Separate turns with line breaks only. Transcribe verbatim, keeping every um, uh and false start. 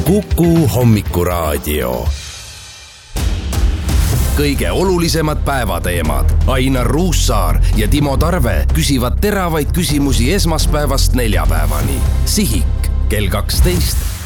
Kuku Hommikuraadio. Kõige olulisemad päevateemad. Ainar Ruussaar ja Timo Tarve küsivad teravaid küsimusi esmaspäevast neljapäevani. Sihik kell kaksteist